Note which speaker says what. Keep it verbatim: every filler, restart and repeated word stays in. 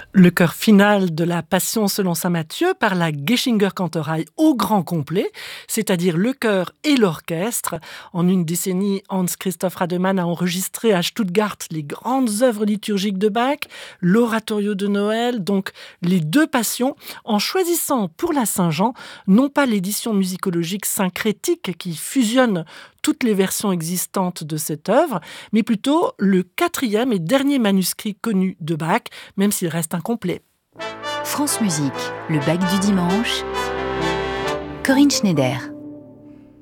Speaker 1: Le chœur final de la Passion selon saint Matthieu par la Geschinger Kantorei au grand complet, c'est-à-dire le chœur et l'orchestre. En une décennie, Hans Christoph Rademann a enregistré à Stuttgart les grandes œuvres liturgiques de Bach, l'oratorio de Noël, donc les deux passions, en choisissant pour la Saint-Jean, non pas l'édition musicologique syncrétique qui fusionne toutes les versions existantes de cette œuvre, mais plutôt le quatrième et dernier manuscrit connu de Bach, même s'il reste incomplet.
Speaker 2: France Musique, le Bach du dimanche, Corinne Schneider.